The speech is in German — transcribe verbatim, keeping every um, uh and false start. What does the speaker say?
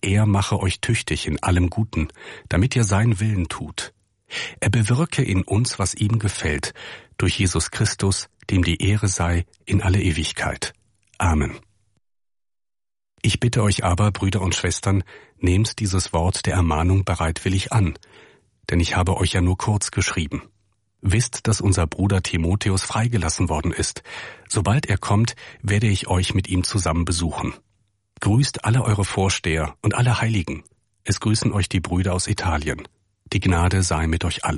er mache euch tüchtig in allem Guten, damit ihr seinen Willen tut. Er bewirke in uns, was ihm gefällt, durch Jesus Christus, dem die Ehre sei in alle Ewigkeit. Amen. Ich bitte euch aber, Brüder und Schwestern, nehmt dieses Wort der Ermahnung bereitwillig an, denn ich habe euch ja nur kurz geschrieben. Wisst, dass unser Bruder Timotheus freigelassen worden ist. Sobald er kommt, werde ich euch mit ihm zusammen besuchen. Grüßt alle eure Vorsteher und alle Heiligen. Es grüßen euch die Brüder aus Italien. Die Gnade sei mit euch allen.